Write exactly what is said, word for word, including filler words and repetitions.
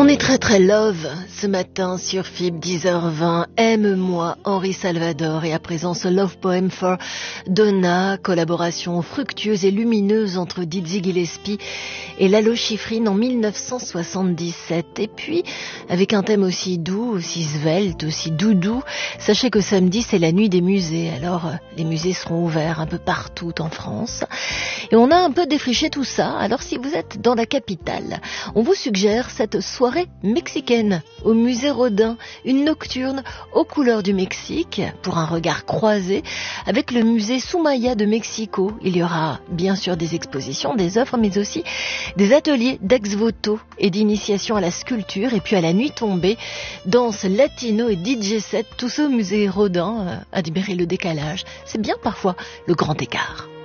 est très très love ce matin sur F I B dix heures vingt. Aime-moi, Henri Salvador, et à présent ce Love Poem for Donna, collaboration fructueuse et lumineuse entre Dizzy Gillespie et Lalo Schifrin en mille neuf cent soixante-dix-sept. Et puis, avec un thème aussi doux, aussi svelte, aussi doudou, sachez que samedi c'est la nuit des musées. Alors les musées seront ouverts un peu partout en France et on a un peu défriché tout ça. Alors si vous êtes dans la capitale, on vous suggère cette soirée mexicaine au musée Rodin, une nocturne aux couleurs du Mexique pour un regard croisé avec le musée Soumaya de Mexico. Il y aura bien sûr des expositions, des œuvres, mais aussi des ateliers d'ex-voto et d'initiation à la sculpture, et puis à la nuit tombée, danse latino et D J set, tout ça au musée Rodin. Admirez le décalage, c'est bien parfois le grand écart.